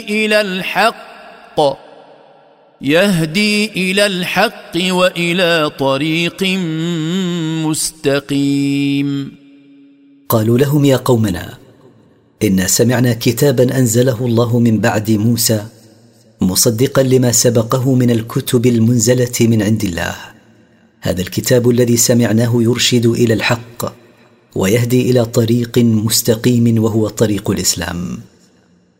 إلى الحق وإلى طريق مستقيم. قالوا لهم: يا قومنا، إنا سمعنا كتابا أنزله الله من بعد موسى مصدقا لما سبقه من الكتب المنزلة من عند الله. هذا الكتاب الذي سمعناه يرشد إلى الحق ويهدي إلى طريق مستقيم، وهو طريق الإسلام.